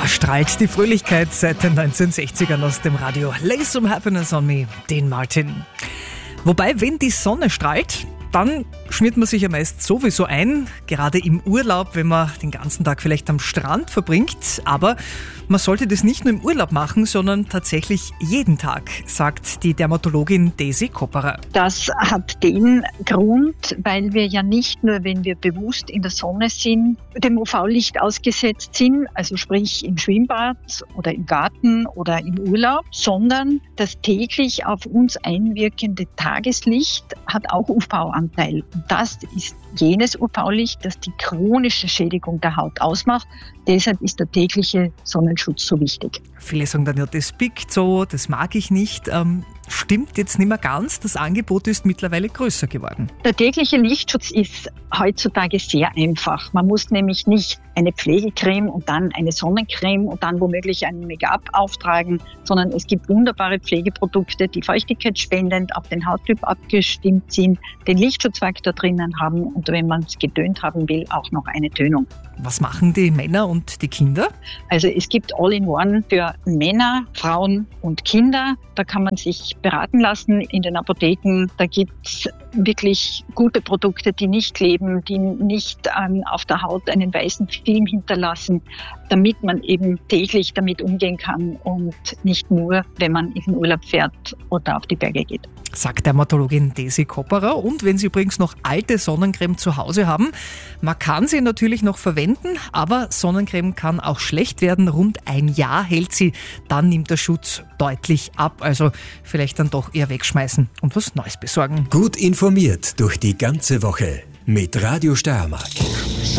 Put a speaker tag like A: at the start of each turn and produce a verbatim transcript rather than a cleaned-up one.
A: strahlt die Fröhlichkeit seit den neunzehnhundertsechzigern aus dem Radio. Lay some happiness on me, Dean Martin. Wobei, wenn die Sonne strahlt, dann schmiert man sich ja meist sowieso ein, gerade im Urlaub, wenn man den ganzen Tag vielleicht am Strand verbringt. Aber man sollte das nicht nur im Urlaub machen, sondern tatsächlich jeden Tag, sagt die Dermatologin Daisy Kopperer.
B: Das hat den Grund, weil wir ja nicht nur, wenn wir bewusst in der Sonne sind, dem U V-Licht ausgesetzt sind, also sprich im Schwimmbad oder im Garten oder im Urlaub, sondern das täglich auf uns einwirkende Tageslicht hat auch U V-Anteil. Und das ist jenes U V-Licht, das die chronische Schädigung der Haut ausmacht. Deshalb ist der tägliche Sonnenschutz so wichtig.
A: Viele sagen dann, ja, das biegt so, das mag ich nicht. Ähm, stimmt jetzt nicht mehr ganz, das Angebot ist mittlerweile größer geworden.
B: Der tägliche Lichtschutz ist heutzutage sehr einfach. Man muss nämlich nicht eine Pflegecreme und dann eine Sonnencreme und dann womöglich ein Make-up auftragen, sondern es gibt wunderbare Pflegeprodukte, die feuchtigkeitsspendend auf den Hauttyp abgestimmt sind, den Lichtschutzfaktor drinnen haben und wenn man es getönt haben will, auch noch eine Tönung.
A: Was machen die Männer und die Kinder?
B: Also es gibt All-in-One für Männer, Frauen und Kinder. Da kann man sich beraten lassen in den Apotheken. Da gibt es wirklich gute Produkte, die nicht kleben, die nicht ähm, auf der Haut einen weißen Film hinterlassen, damit man eben täglich damit umgehen kann und nicht nur, wenn man in den Urlaub fährt oder auf die Berge geht.
A: Sagt Dermatologin Daisy Kopperer. Und wenn Sie übrigens noch alte Sonnencreme zu Hause haben, man kann sie natürlich noch verwenden, aber Sonnencreme kann auch schlecht werden. Rund ein Jahr hält sie, dann nimmt der Schutz deutlich ab. Also vielleicht dann doch eher wegschmeißen und was Neues besorgen.
C: Gut informiert durch die ganze Woche mit Radio Steiermark.